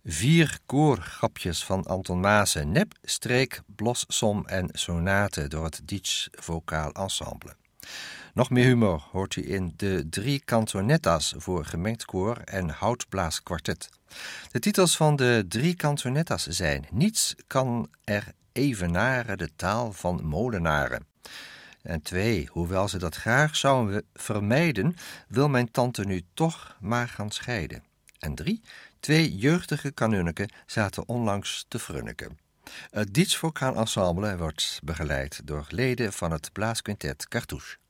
4 koorgrapjes van Anton Maassen, nep, streek, blos, som en sonate door het Dietsch Vocaal Ensemble. Nog meer humor hoort u in de 3 canzonettas voor gemengd koor en houtblaaskwartet. De titels van de 3 canzonettas zijn: Niets kan er evenaren de taal van molenaren. En 2, hoewel ze dat graag zouden vermijden, wil mijn tante nu toch maar gaan scheiden. En 3, 2 jeugdige kanunniken zaten onlangs te frunniken. Het Dietsch Vocaal Ensemble wordt begeleid door leden van het blaasquintet Cartouche.